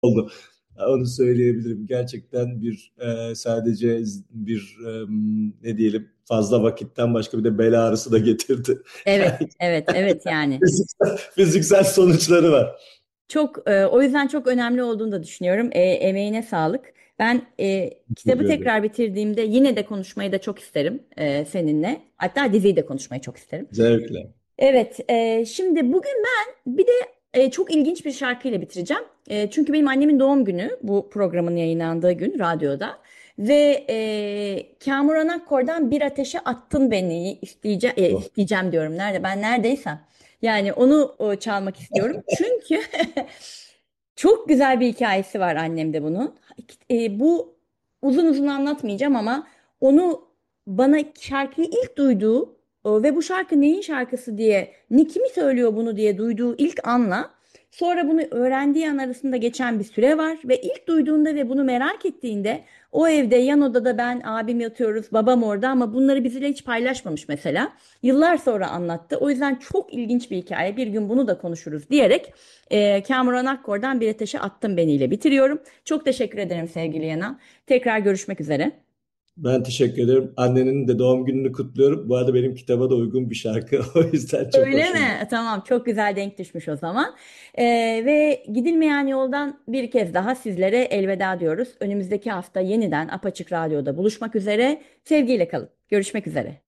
oldu. Onu söyleyebilirim. Gerçekten sadece bir ne diyelim fazla vakitten başka bir de bel ağrısı da getirdi. Evet, Yani evet, evet yani. fiziksel sonuçları var. Çok o yüzden çok önemli olduğunu da düşünüyorum. Emeğine sağlık. Ben kitabı Teşekkür ederim. tekrar bitirdiğimde yine de konuşmayı da çok isterim seninle. Hatta diziyi de konuşmayı çok isterim. Zevkle. Evet, şimdi bugün ben bir de çok ilginç bir şarkıyla bitireceğim. Çünkü benim annemin doğum günü bu programın yayınlandığı gün radyoda. Ve Kamuran Akkor'dan Bir Ateşe Attın Beni isteyeceğim diyorum. Nerede? Ben neredeysem. Yani onu çalmak istiyorum. Çünkü çok güzel bir hikayesi var annemde bunun. Bu uzun uzun anlatmayacağım ama onu bana şarkıyı ilk duyduğu ve bu şarkı neyin şarkısı diye, ne kimi söylüyor bunu diye duyduğu ilk anla sonra bunu öğrendiği an arasında geçen bir süre var ve ilk duyduğunda ve bunu merak ettiğinde o evde yan odada ben abim yatıyoruz, babam orada ama bunları bizimle hiç paylaşmamış mesela. Yıllar sonra anlattı. O yüzden çok ilginç bir hikaye. Bir gün bunu da konuşuruz diyerek Kamuran Akkor'dan Bir Ateşe Attın Beni ile bitiriyorum. Çok teşekkür ederim sevgili Yana. Tekrar görüşmek üzere. Ben teşekkür ederim. Annenin de doğum gününü kutluyorum. Bu arada benim kitaba da uygun bir şarkı. O yüzden çok Öyle hoşuma mi? gitti. Tamam, çok güzel denk düşmüş o zaman. Ve gidilmeyen yoldan bir kez daha sizlere elveda diyoruz. Önümüzdeki hafta yeniden Apaçık Radyo'da buluşmak üzere. Sevgiyle kalın. Görüşmek üzere.